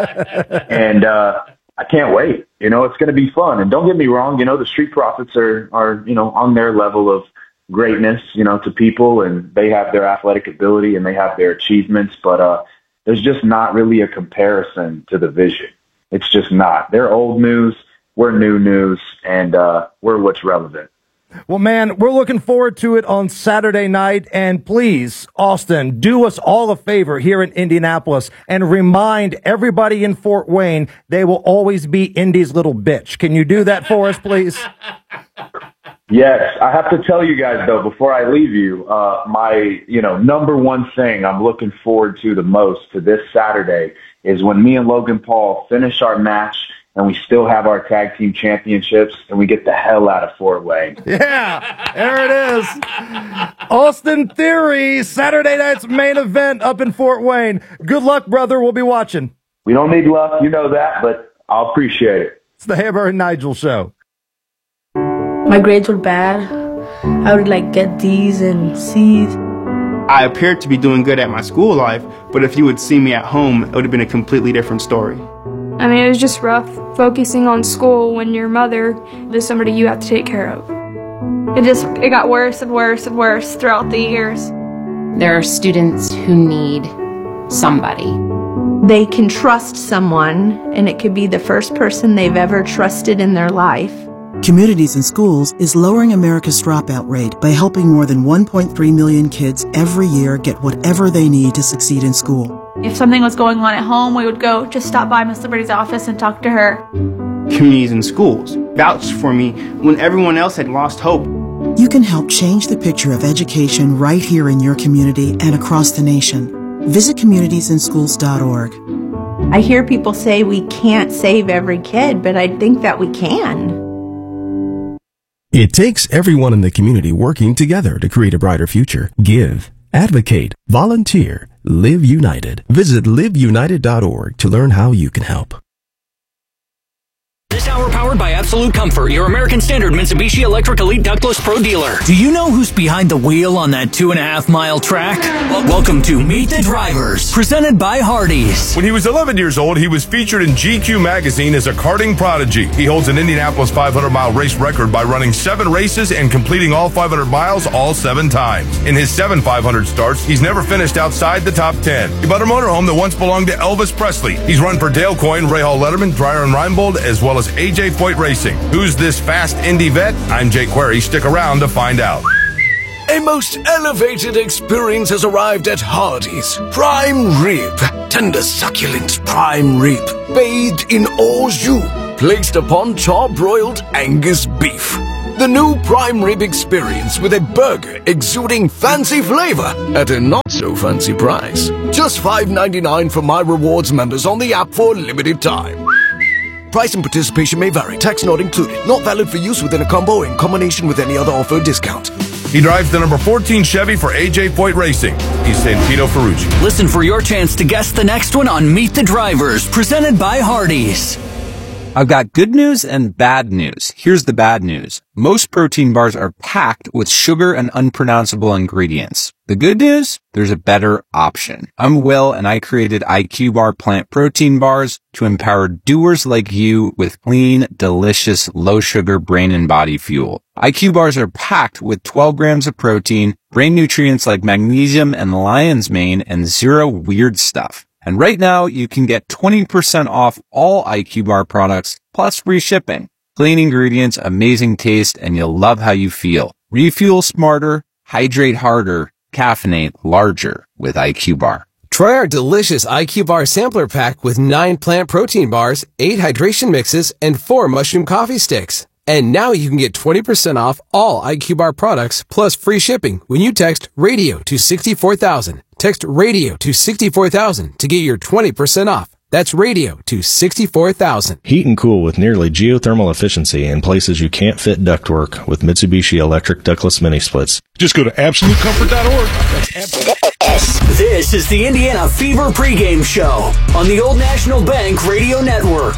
Speaker 7: and uh, I can't wait. You know, it's going to be fun. And don't get me wrong, you know, the Street Profits are, are, you know, on their level of greatness, you know, to people, and they have their athletic ability and they have their achievements, but uh, there's just not really a comparison to the Vision. It's just not. They're old news, we're new news, and uh, we're what's relevant.
Speaker 28: Well, man, we're looking forward to it on Saturday night. And please, Austin, do us all a favor here in Indianapolis and remind everybody in Fort Wayne they will always be Indy's little bitch. Can you do that for us, please?
Speaker 7: Yes, I have to tell you guys, though, before I leave you, uh, my, you know, number one thing I'm looking forward to the most to this Saturday is when me and Logan Paul finish our match and we still have our tag team championships, and we get the hell out of Fort Wayne.
Speaker 28: Yeah, there it is. Austin Theory, Saturday night's main event up in Fort Wayne. Good luck, brother. We'll be watching.
Speaker 7: We don't need luck, you know that, but I'll appreciate it.
Speaker 28: It's the Hammer and Nigel Show.
Speaker 8: My grades were bad. I would like get D's and C's.
Speaker 9: I appeared to be doing good at my school life, but if you would see me at home, it would have been a completely different story.
Speaker 10: I mean, it was just rough focusing on school when your mother is somebody you have to take care of. It just, it got worse and worse and worse throughout the years.
Speaker 11: There are students who need somebody.
Speaker 8: They can trust someone, and it could be the first person they've ever trusted in their life.
Speaker 12: Communities in Schools is lowering America's dropout rate by helping more than one point three million kids every year get whatever they need to succeed in school.
Speaker 13: If something was going on at home, we would go just stop by Miss Liberty's office and talk to her.
Speaker 9: Communities in Schools vouched for me when everyone else had lost hope.
Speaker 12: You can help change the picture of education right here in your community and across the nation. Visit communities in schools dot org.
Speaker 8: I hear people say we can't save every kid, but I think that we can.
Speaker 14: It takes everyone in the community working together to create a brighter future. Give Advocate, volunteer, Live United. Visit live united dot org to learn how you can help.
Speaker 15: This hour powered by Absolute Comfort, your American Standard Mitsubishi Electric Elite Ductless Pro dealer. Do you know who's behind the wheel on that two and a half mile track? Well, welcome to Meet the Drivers, presented by Hardee's.
Speaker 16: When he was eleven years old, he was featured in G Q magazine as a karting prodigy. He holds an Indianapolis five hundred mile race record by running seven races and completing all five hundred miles all seven times. In his seven five hundred starts, he's never finished outside the top ten. He bought a motorhome that once belonged to Elvis Presley. He's run for Dale Coyne, Ray Hall Letterman, Dreyer and Reinbold, as well as A J Foyt Racing. Who's this fast Indy vet? I'm Jake Query. Stick around to find out.
Speaker 20: A most elevated experience has arrived at Hardee's. Prime rib. Tender succulent prime rib. Bathed in au jus. Placed upon char-broiled Angus beef. The new prime rib experience with a burger exuding fancy flavor at a not-so-fancy price. Just five ninety-nine for My Rewards members on the app for a limited time. Price and participation may vary. Tax not included. Not valid for use within a combo or in combination with any other offer or discount.
Speaker 16: He drives the number fourteen Chevy for A J Foyt Racing. He's Santino Ferrucci.
Speaker 15: Listen for your chance to guess the next one on Meet the Drivers, presented by Hardee's.
Speaker 17: I've got good news and bad news. Here's the bad news. Most protein bars are packed with sugar and unpronounceable ingredients. The good news? There's a better option. I'm Will, and I created I Q Bar plant protein bars to empower doers like you with clean, delicious, low-sugar brain and body fuel. I Q bars are packed with twelve grams of protein, brain nutrients like magnesium and lion's mane, and zero weird stuff. And right now, you can get twenty percent off all I Q Bar products, plus free shipping. Clean ingredients, amazing taste, and you'll love how you feel. Refuel smarter, hydrate harder, caffeinate larger with I Q Bar.
Speaker 18: Try our delicious I Q Bar sampler pack with nine plant protein bars, eight hydration mixes, and four mushroom coffee sticks. And now you can get twenty percent off all I Q Bar products plus free shipping when you text RADIO to sixty-four thousand. Text RADIO to sixty-four thousand to get your twenty percent off. That's radio to sixty-four thousand.
Speaker 19: Heat and cool with nearly geothermal efficiency in places you can't fit ductwork with Mitsubishi electric ductless mini splits.
Speaker 27: Just go to absolute comfort dot org.
Speaker 15: This is the Indiana Fever pregame show on the Old National Bank Radio Network.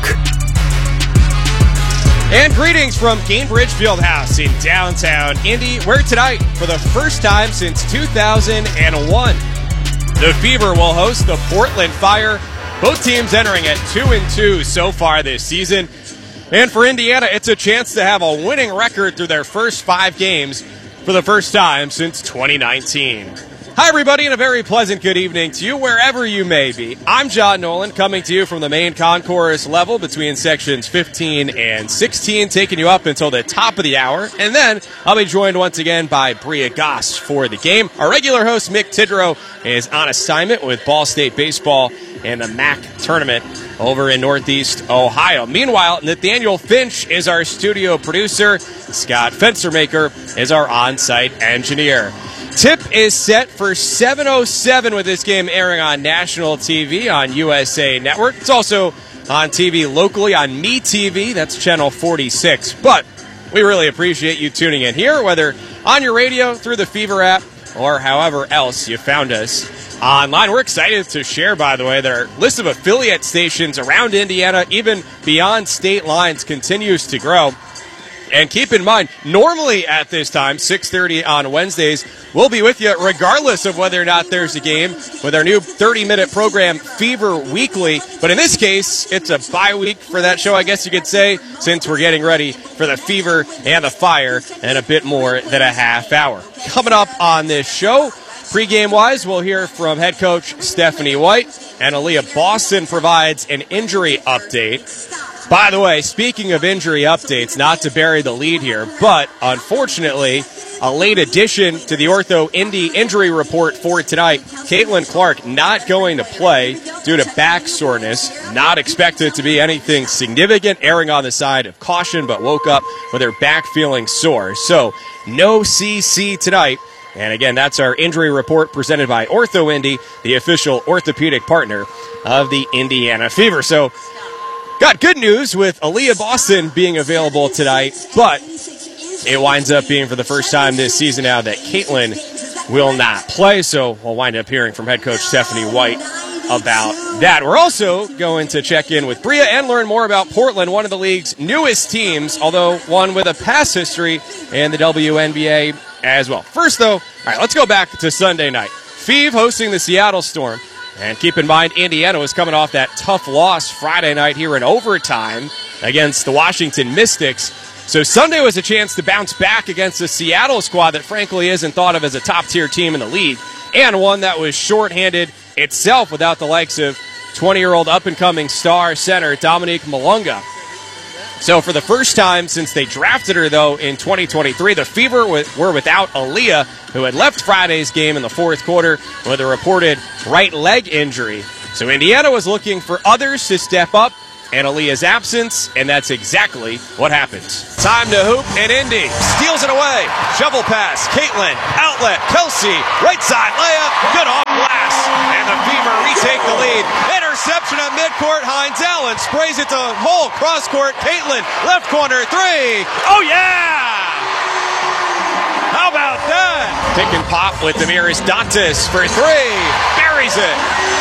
Speaker 26: And greetings from Gainbridge Fieldhouse in downtown Indy, where tonight, for the first time since two thousand one, the Fever will host the Portland Fire. Both teams entering at two and two so far this season. And for Indiana, it's a chance to have a winning record through their first five games for the first time since twenty nineteen. Hi, everybody, and a very pleasant good evening to you wherever you may be. I'm John Nolan, coming to you from the main concourse level between sections fifteen and sixteen, taking you up until the top of the hour. And then I'll be joined once again by Bria Goss for the game. Our regular host, Mick Tidrow, is on assignment with Ball State Baseball and the M A C tournament over in Northeast Ohio. Meanwhile, Nathaniel Finch is our studio producer. Scott Fencermaker is our on-site engineer. Tip is set for seven oh seven with this game airing on national T V on U S A Network. It's also on T V locally on MeTV. That's channel forty-six. But we really appreciate you tuning in here, whether on your radio, through the Fever app, or however else you found us online. We're excited to share, by the way, that our list of affiliate stations around Indiana, even beyond state lines, continues to grow. And keep in mind, normally at this time, six thirty on Wednesdays, we'll be with you regardless of whether or not there's a game with our new thirty-minute program, Fever Weekly. But in this case, it's a bye week for that show, I guess you could say, since we're getting ready for the Fever and the Fire in a bit more than a half hour. Coming up on this show, pregame-wise, we'll hear from head coach Stephanie White, and Aaliyah Boston provides an injury update. By the way, speaking of injury updates, not to bury the lead here, but unfortunately, a late addition to the Ortho Indy injury report for tonight. Caitlin Clark not going to play due to back soreness. Not expected to be anything significant, erring on the side of caution, but woke up with her back feeling sore. So, no C C tonight. And again, that's our injury report presented by Ortho Indy, the official orthopedic partner of the Indiana Fever. So, got good news with Aaliyah Boston being available tonight, but it winds up being for the first time this season now that Caitlin
Speaker 1: will not play, so we'll wind up hearing from head coach Stephanie White about that. We're also going to check in with Bria and learn more about Portland, one of the league's newest teams, although one with a past history in the W N B A as well. First, though, all right, let's go back to Sunday night. Fev hosting the Seattle Storm. And keep in mind, Indiana was coming off that tough loss Friday night here in overtime against the Washington Mystics. So Sunday was a chance to bounce back against a Seattle squad that frankly isn't thought of as a top-tier team in the league, and one that was shorthanded itself without the likes of twenty-year-old up-and-coming star center Dominique Malunga. So for the first time since they drafted her, though, in twenty twenty-three, the Fever were without Aaliyah, who had left Friday's game in the fourth quarter with a reported right leg injury. So Indiana was looking for others to step up in Aaliyah's absence, and that's exactly what happened.
Speaker 26: Time to hoop, and Indy steals it away. Shovel pass, Caitlin, outlet, Kelsey, right side layup, good off glass. And the Fever retake the lead. Interception at midcourt, Hines Allen sprays it to hole, cross court, Caitlin, left corner, three. Oh yeah! How about that?
Speaker 1: Pick and pop with Damiris Dantas for three. Buries it.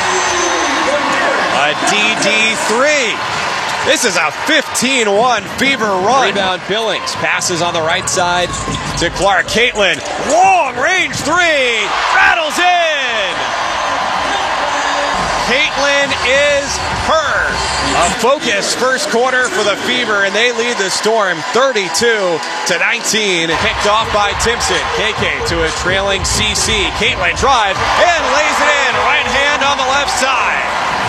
Speaker 1: A D D three. This is a fifteen one Fever run. Rebound Billings. Passes on the right side to Clark. Caitlin. Long range three. Rattles in. Caitlin is her. A focused first quarter for the Fever, and they lead the Storm thirty-two to nineteen. Picked off by Timpson. K K to a trailing C C. Caitlin drive and lays it in. Right hand on the left side.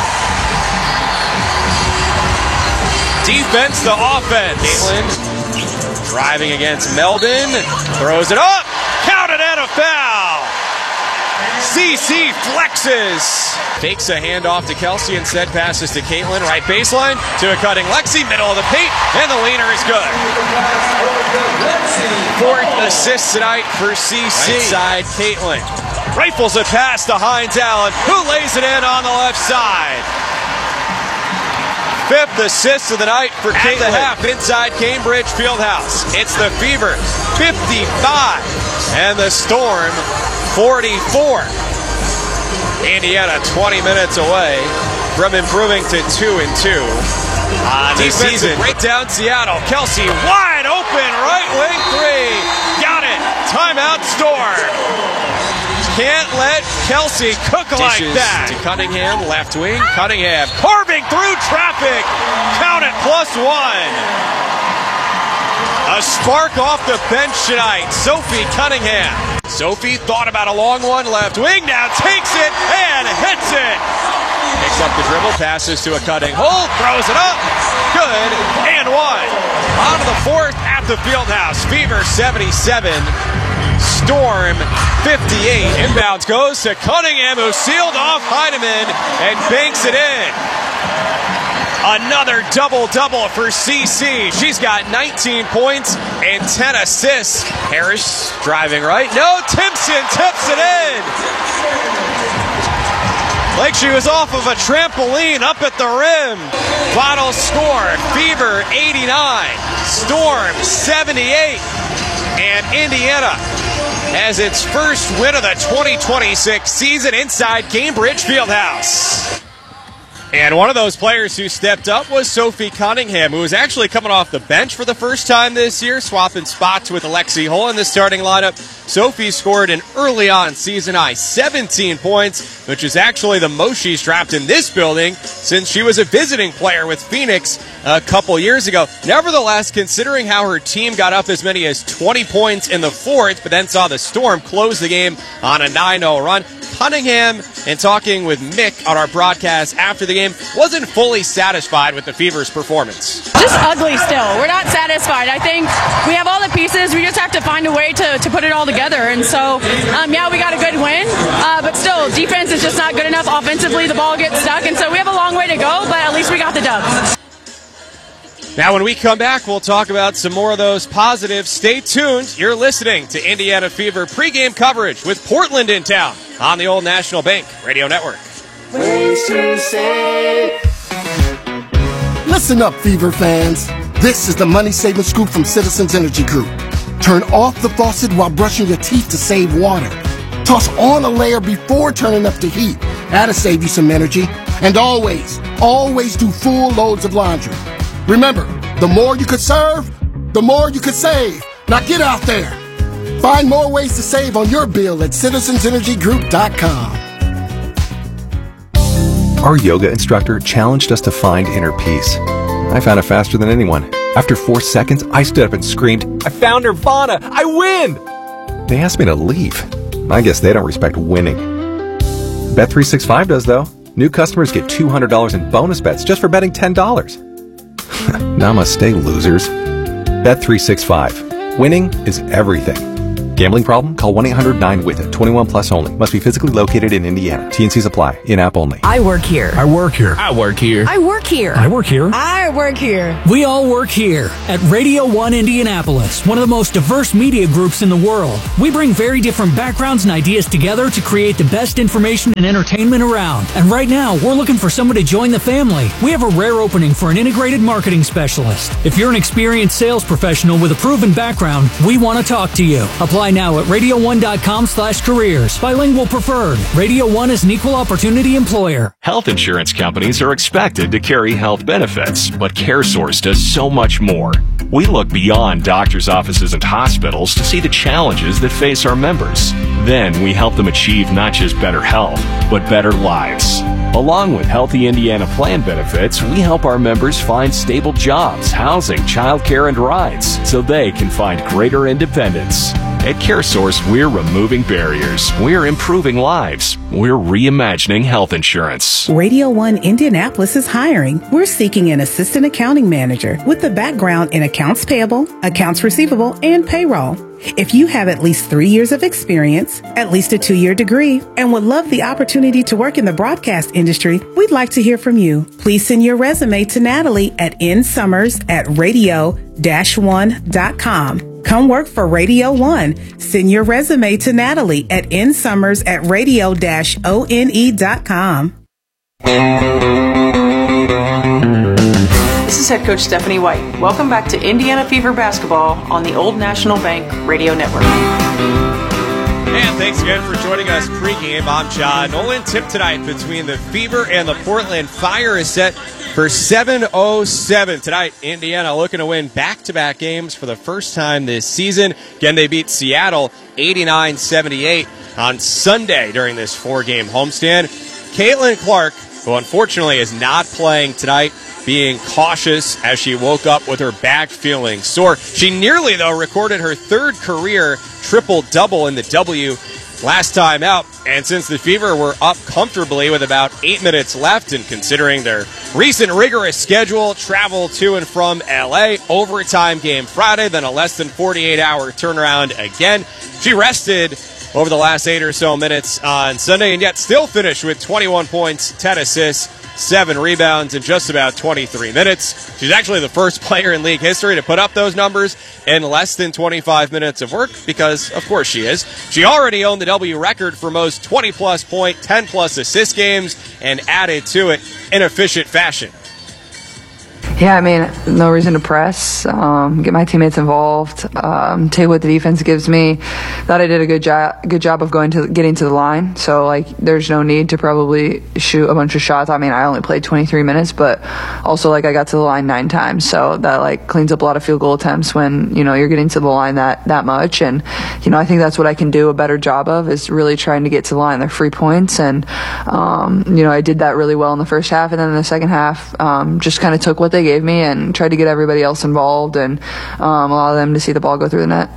Speaker 1: Defense to offense. Caitlin driving against Meldon. Throws it up. Counted and a foul. C C flexes. Fakes a handoff to Kelsey. Instead passes to Caitlin. Right baseline to a cutting Lexi. Middle of the paint. And the leaner is good. Fourth assist tonight for C C. Right side Caitlin. Rifles a pass to Hines Allen, who lays it in on the left side. Fifth assist of the night for Caitlin. At the half inside Cambridge Fieldhouse. It's the Fever fifty-five and the Storm forty-four. Indiana twenty minutes away from improving to two and two on the season. Breakdown Seattle. Kelsey wide open right wing three. Got it. Timeout Storm. Can't let Kelsey cook like that. To Cunningham, left wing. Cunningham carving through traffic. Count it, plus one. A spark off the bench tonight. Sophie Cunningham. Sophie thought about a long one, left wing. Now takes it and hits it. Picks up the dribble, passes to a cutting hole, throws it up. Good, and one. On to the fourth at the Fieldhouse. Fever seventy-seven. Storm fifty-eight. Inbounds goes to Cunningham, who sealed off Heineman and banks it in. Another double-double for C C. She's got nineteen points and ten assists. Harris driving right. No, Timpson tips it in. Like she was off of a trampoline up at the rim. Final score, Fever eighty-nine, Storm seventy-eight. And Indiana has its first win of the twenty twenty-six season inside Cambridge Fieldhouse. And one of those players who stepped up was Sophie Cunningham, who was actually coming off the bench for the first time this year, swapping spots with Alexi Hull in the starting lineup. Sophie scored an early on season high seventeen points, which is actually the most she's dropped in this building since she was a visiting player with Phoenix a couple years ago. Nevertheless, considering how her team got up as many as twenty points in the fourth, but then saw the Storm close the game on a nine oh run, Cunningham, in talking with Mick on our broadcast after the game, wasn't fully satisfied with the Fever's performance.
Speaker 2: Just ugly still. We're not satisfied. I think we have all the pieces. We just have to find a way to, to put it all together. And so, um, yeah, we got a good win. Uh, but still, defense is just not good enough. Offensively, the ball gets stuck. And so we have a long way to go, but at least we got the dub.
Speaker 1: Now, when we come back, we'll talk about some more of those positives. Stay tuned. You're listening to Indiana Fever pregame coverage with Portland in town on the Old National Bank Radio Network.
Speaker 4: Ways to say. Listen up, Fever fans. This is the money-saving scoop from Citizens Energy Group. Turn off the faucet while brushing your teeth to save water. Toss on a layer before turning up the heat. That'll save you some energy. And always, always do full loads of laundry. Remember, the more you could serve, the more you could save. Now get out there. Find more ways to save on your bill at citizens energy group dot com.
Speaker 3: Our yoga instructor challenged us to find inner peace. I found it faster than anyone. After four seconds, I stood up and screamed, "I found Nirvana! I win!" They asked me to leave. I guess they don't respect winning. Bet three sixty-five does, though. New customers get two hundred dollars in bonus bets just for betting ten dollars. Namaste, losers. Bet three sixty-five. Winning is everything. Gambling problem? Call one eight hundred nine with it. twenty-one plus only. Must be physically located in Indiana. T and Cs apply. In-app only.
Speaker 15: I work here.
Speaker 27: I work here.
Speaker 15: I work here. I work here.
Speaker 27: I work here.
Speaker 15: I work here. We all work here at Radio one Indianapolis, one of the most diverse media groups in the world. We bring very different backgrounds and ideas together to create the best information and entertainment around. And right now, we're looking for someone to join the family. We have a rare opening for an integrated marketing specialist. If you're an experienced sales professional with a proven background, we want to talk to you. Apply now at radio one dot com slash careers. Bilingual preferred. Radio one is an equal opportunity employer.
Speaker 5: Health insurance companies are expected to carry health benefits, but CareSource does so much more. We look beyond doctors' offices and hospitals to see the challenges that face our members. Then we help them achieve not just better health, but better lives. Along with Healthy Indiana plan benefits, we help our members find stable jobs, housing, childcare, and rides so they can find greater independence. At CareSource, we're removing barriers. We're improving lives. We're reimagining health insurance.
Speaker 6: Radio one Indianapolis is hiring. We're seeking an assistant accounting manager with a background in accounts payable, accounts receivable, and payroll. If you have at least three years of experience, at least a two-year degree, and would love the opportunity to work in the broadcast industry, we'd like to hear from you. Please send your resume to Natalie at nsummers at radio one dot com. Come work for Radio one. Send your resume to Natalie at nsummers at radio one dot com.
Speaker 21: This is head coach Stephanie White. Welcome back to Indiana Fever Basketball on the Old National Bank Radio Network.
Speaker 1: And thanks again for joining us pregame. I'm John Nolan. Tip tonight between the Fever and the Portland Fire is set for seven oh seven. Tonight, Indiana looking to win back-to-back games for the first time this season. Again, they beat Seattle eighty-nine seventy-eight on Sunday during this four-game homestand. Caitlin Clark, who unfortunately is not playing tonight, being cautious as she woke up with her back feeling sore. She nearly, though, recorded her third career triple-double in the W last time out. And since the Fever were up comfortably with about eight minutes left, and considering their recent rigorous schedule, travel to and from L A, overtime game Friday, then a less than forty-eight hour turnaround again, she rested over the last eight or so minutes on Sunday, and yet still finished with twenty-one points, ten assists, seven rebounds in just about twenty-three minutes. She's actually the first player in league history to put up those numbers in less than twenty-five minutes of work, because, of course, she is. She already owned the W record for most twenty-plus point, ten-plus assist games, and added to it in efficient fashion.
Speaker 22: Yeah, I mean, no reason to press, um, get my teammates involved, um, take what the defense gives me. Thought I did a good job, good job of going to getting to the line. So, like, there's no need to probably shoot a bunch of shots. I mean, I only played twenty-three minutes, but also, like, I got to the line nine times. So that, like, cleans up a lot of field goal attempts when, you know, you're getting to the line that, that much. And, you know, I think that's what I can do a better job of, is really trying to get to the line. They're free points. And, um, you know, I did that really well in the first half. And then in the second half, um, just kind of took what they gave me and tried to get everybody else involved and um, allow them to see the ball go through the net.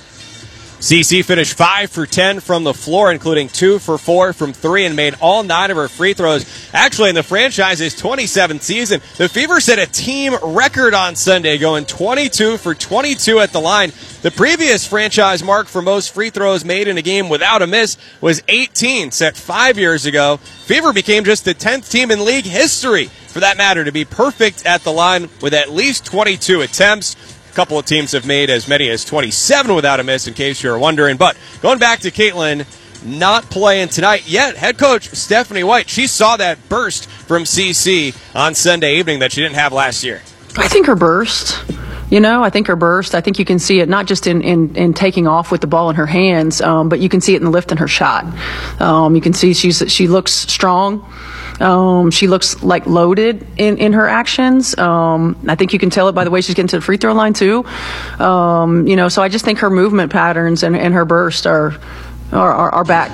Speaker 1: C C finished five for ten from the floor, including two for four from three, and made all nine of her free throws. Actually, in the franchise's twenty-seventh season, the Fever set a team record on Sunday, going twenty-two for twenty-two at the line. The previous franchise mark for most free throws made in a game without a miss was eighteen, set five years ago. Fever became just the tenth team in league history, for that matter, to be perfect at the line with at least twenty-two attempts. A couple of teams have made as many as twenty-seven without a miss, in case you're wondering. But going back to Caitlin, not playing tonight yet. Head coach Stephanie White, she saw that burst from C C on Sunday evening that she didn't have last year.
Speaker 21: I think her burst You know, I think her burst, I think you can see it not just in, in, in taking off with the ball in her hands, um, but you can see it in the lift in her shot. Um, you can see she's she looks strong. Um, she looks like loaded in, in her actions. Um, I think you can tell it by the way she's getting to the free throw line too. Um, you know, so I just think her movement patterns and, and her burst are, are, are, are back.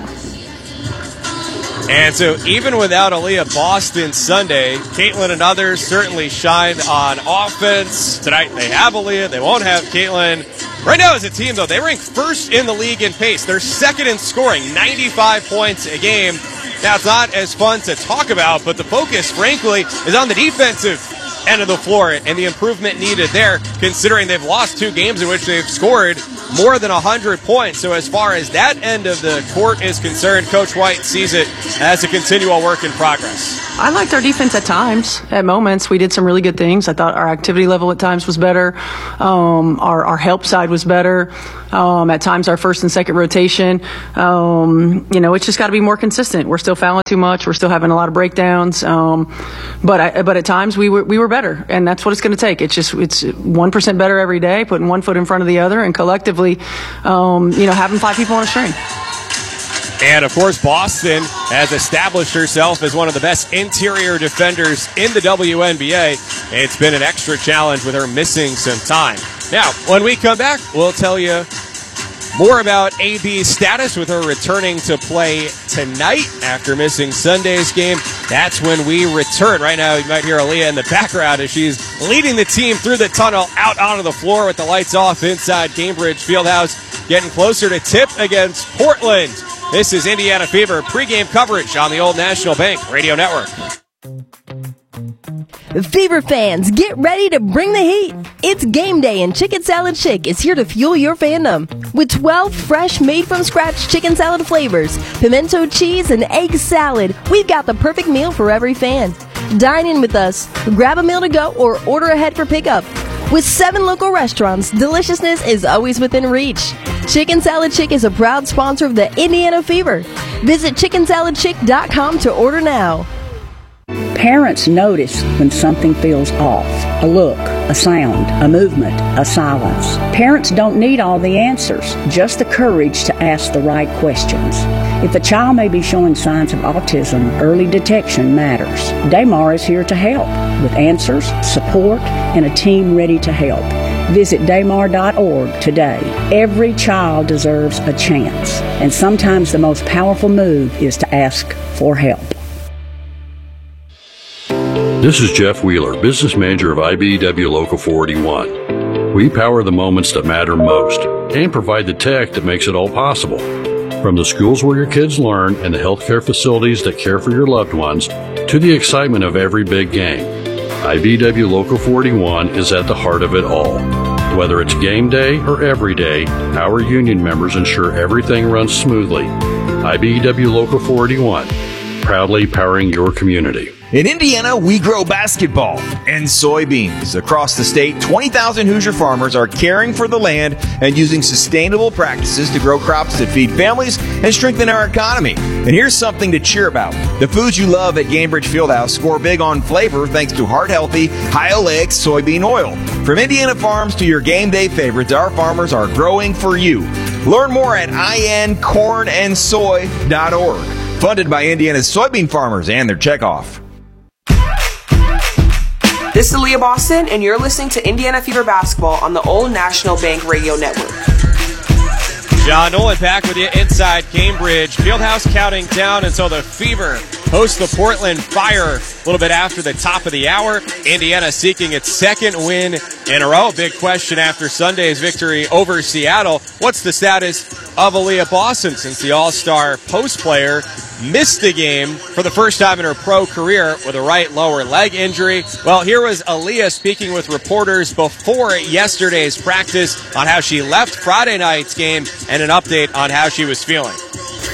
Speaker 1: And so even without Aaliyah Boston Sunday, Caitlin and others certainly shined on offense. Tonight they have Aaliyah. They won't have Caitlin. Right now as a team, though, they rank first in the league in pace. They're second in scoring, ninety-five points a game. Now, it's not as fun to talk about, but the focus, frankly, is on the defensive end of the floor and the improvement needed there, considering they've lost two games in which they've scored more than one hundred points. So as far as that end of the court is concerned, Coach White sees it as a continual work in progress.
Speaker 21: I liked our defense at times. At moments, we did some really good things. I thought our activity level at times was better. Um, our, our help side was better. Um, at times, our first and second rotation. Um, you know, it's just got to be more consistent. We're still fouling too much. We're still having a lot of breakdowns. Um, but I, but at times, we were we were better, and that's what it's going to take. It's just it's one percent better every day, putting one foot in front of the other, and collectively, um, you know, having five people on a string.
Speaker 1: And, of course, Boston has established herself as one of the best interior defenders in the W N B A. It's been an extra challenge with her missing some time. Now, when we come back, we'll tell you more about A B's status with her returning to play tonight after missing Sunday's game. That's when we return. Right now, you might hear Aaliyah in the background as she's leading the team through the tunnel out onto the floor with the lights off inside Cambridge Fieldhouse, getting closer to tip against Portland. This is Indiana Fever pregame coverage on the Old National Bank Radio Network.
Speaker 7: Fever fans, get ready to bring the heat. It's game day and Chicken Salad Chick is here to fuel your fandom. With twelve fresh, made-from-scratch chicken salad flavors, pimento cheese, and egg salad, we've got the perfect meal for every fan. Dine in with us, grab a meal to go, or order ahead for pickup. With seven local restaurants, deliciousness is always within reach. Chicken Salad Chick is a proud sponsor of the Indiana Fever. Visit chicken salad chick dot com to order now.
Speaker 10: Parents notice when something feels off. A look, a sound, a movement, a silence. Parents don't need all the answers, just the courage to ask the right questions. If a child may be showing signs of autism, early detection matters. Daymar is here to help with answers, support, and a team ready to help. Visit daymar dot org today. Every child deserves a chance, and sometimes the most powerful move is to ask for help.
Speaker 11: This is Jeff Wheeler, business manager of I B E W Local four eighty-one. We power the moments that matter most and provide the tech that makes it all possible. From the schools where your kids learn and the healthcare facilities that care for your loved ones to the excitement of every big game, I B E W Local four eighty-one is at the heart of it all. Whether it's game day or every day, our union members ensure everything runs smoothly. I B E W Local four eighty-one, proudly powering your community.
Speaker 13: In Indiana, we grow basketball and soybeans. Across the state, twenty thousand Hoosier farmers are caring for the land and using sustainable practices to grow crops that feed families and strengthen our economy. And here's something to cheer about. The foods you love at Cambridge Fieldhouse score big on flavor thanks to heart-healthy, high-oleic soybean oil. From Indiana farms to your game day favorites, our farmers are growing for you. Learn more at I N corn and soy dot org. Funded by Indiana's soybean farmers and their checkoff.
Speaker 21: This is Aaliyah Boston, and you're listening to Indiana Fever Basketball on the Old National Bank Radio Network.
Speaker 1: John Nolan back with you inside Cambridge. Fieldhouse counting down until the Fever host the Portland Fire a little bit after the top of the hour. Indiana seeking its second win in a row. Big question after Sunday's victory over Seattle. What's the status of Aaliyah Boston since the All-Star post player missed the game for the first time in her pro career with a right lower leg injury? Well, here was Aaliyah speaking with reporters before yesterday's practice on how she left Friday night's game and an update on how she was feeling.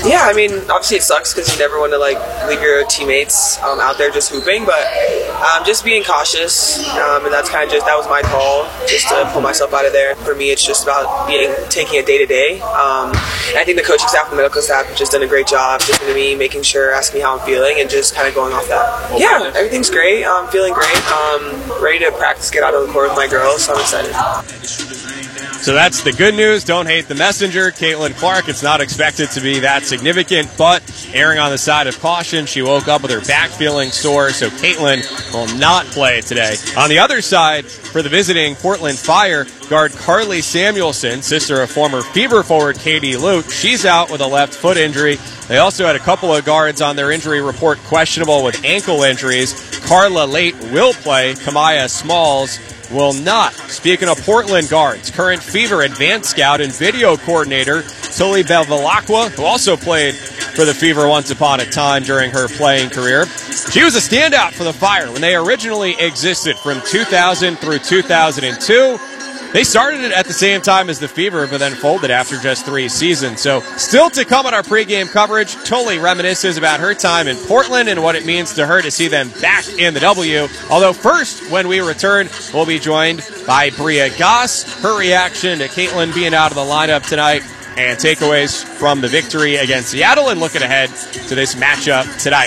Speaker 8: Yeah, I mean, obviously it sucks because you never want to like leave your teammates um, out there just hooping, but um, just being cautious, um, and that's kind of just that was my call, just to pull myself out of there. For me, it's just about being taking it day to day. Um, and I think the coaching staff, and the medical staff, have just done a great job listening to me, making sure, asking me how I'm feeling, and just kind of going off that. Well, yeah, everything's great. I'm feeling great. Um, ready to practice, get out on the court with my girls, so I'm excited.
Speaker 1: So that's the good news. Don't hate the messenger. Caitlin Clark, it's not expected to be that significant, but erring on the side of caution. She woke up with her back feeling sore, so Caitlin will not play today. On the other side, for the visiting Portland Fire, guard Carly Samuelson, sister of former Fever forward Katie Lute, she's out with a left foot injury. They also had a couple of guards on their injury report questionable with ankle injuries. Carla Late will play. Kamaya Smalls will not. Speaking of Portland guards, current Fever advanced scout and video coordinator Tuli Bevilacqua, who also played for the Fever once upon a time during her playing career. She was a standout for the Fire when they originally existed from two thousand through two thousand two. They started it at the same time as the Fever, but then folded after just three seasons. So still to come on our pregame coverage, Tuli reminisces about her time in Portland and what it means to her to see them back in the W. Although first, when we return, we'll be joined by Bria Goss. Her reaction to Caitlin being out of the lineup tonight and takeaways from the victory against Seattle, and looking ahead to this matchup tonight.